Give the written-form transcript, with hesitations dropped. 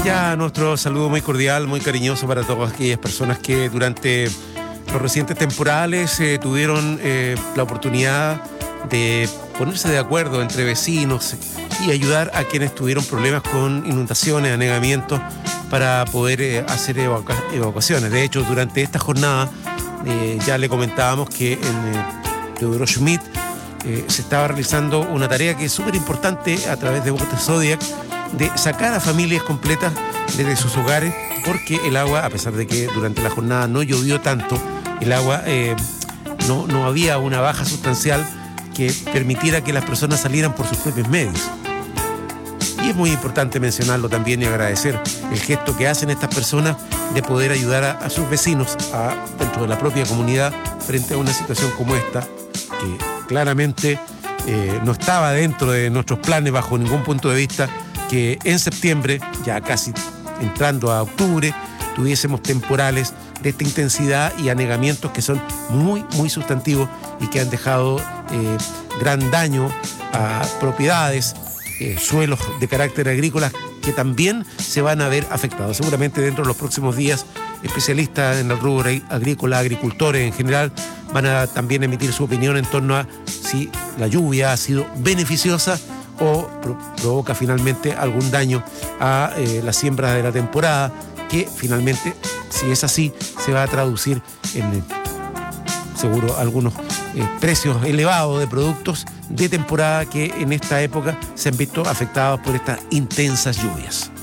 Ya nuestro saludo muy cordial, muy cariñoso para todas aquellas personas que durante los recientes temporales tuvieron la oportunidad de ponerse de acuerdo entre vecinos y ayudar a quienes tuvieron problemas con inundaciones, anegamientos, para poder hacer evacuaciones. De hecho, durante esta jornada ya le comentábamos que en Teodoro Schmidt se estaba realizando una tarea que es súper importante a través de Water Zodiac, de sacar a familias completas desde sus hogares, porque el agua, a pesar de que durante la jornada no llovió tanto, el agua no había una baja sustancial que permitiera que las personas salieran por sus propios medios. Y es muy importante mencionarlo también y agradecer el gesto que hacen estas personas de poder ayudar a sus vecinos dentro de la propia comunidad frente a una situación como esta, que claramente no estaba dentro de nuestros planes bajo ningún punto de vista, que en septiembre, ya casi entrando a octubre, tuviésemos temporales de esta intensidad y anegamientos que son muy, muy sustantivos y que han dejado gran daño a propiedades, suelos de carácter agrícola que también se van a ver afectados. Seguramente dentro de los próximos días, especialistas en el rubro agrícola, agricultores en general, van a también emitir su opinión en torno a si la lluvia ha sido beneficiosa o provoca finalmente algún daño a la siembra de la temporada, que finalmente, si es así, se va a traducir en seguro algunos precios elevados de productos de temporada que en esta época se han visto afectados por estas intensas lluvias.